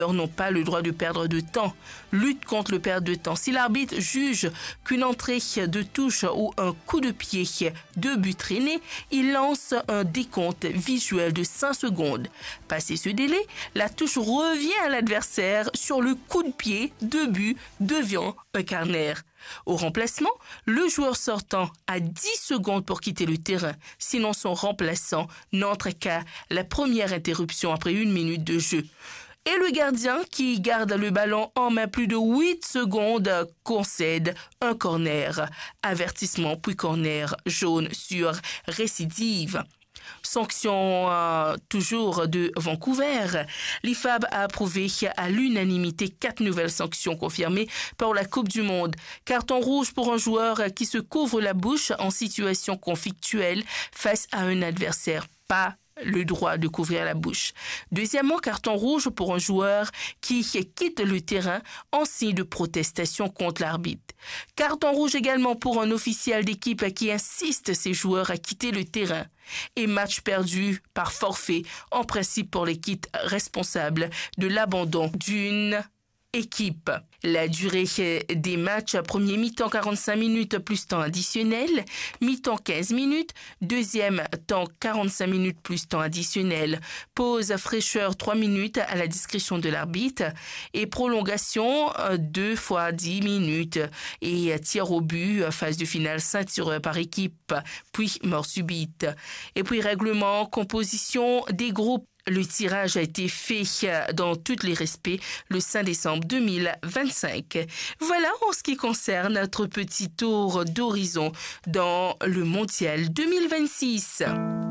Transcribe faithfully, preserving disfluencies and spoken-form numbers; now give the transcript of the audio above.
n'ont pas le droit de perdre de temps. Lutte contre le perte de temps. Si l'arbitre juge qu'une entrée de touche ou un coup de pied de but traîné, il lance un décompte visuel de cinq secondes. Passé ce délai, la touche revient à l'adversaire sur le coup de pied de but deviant un corner. Au remplacement, le joueur sortant a dix secondes pour quitter le terrain, sinon son remplaçant n'entre qu'à la première interruption après une minute de jeu. Et le gardien qui garde le ballon en main plus de huit secondes concède un corner. Avertissement puis corner jaune sur récidive. Sanction euh, toujours de Vancouver. L'I F A B a approuvé à l'unanimité quatre nouvelles sanctions confirmées par la Coupe du Monde. Carton rouge pour un joueur qui se couvre la bouche en situation conflictuelle face à un adversaire. Pas le droit de couvrir la bouche. Deuxièmement, carton rouge pour un joueur qui quitte le terrain en signe de protestation contre l'arbitre. Carton rouge également pour un officiel d'équipe qui insiste ses joueurs à quitter le terrain. Et match perdu par forfait, en principe pour l'équipe responsable de l'abandon d'une équipe. La durée des matchs, premier mi-temps quarante-cinq minutes plus temps additionnel, mi-temps quinze minutes, deuxième temps quarante-cinq minutes plus temps additionnel, pause fraîcheur trois minutes à la discrétion de l'arbitre et prolongation deux fois dix minutes et tir au but, phase de finale cinq tireurs par équipe, puis mort subite. Et puis règlement, composition des groupes. Le tirage a été fait dans tous les respects le cinq décembre deux mille vingt-cinq. Voilà en ce qui concerne notre petit tour d'horizon dans le mondial deux mille vingt-six.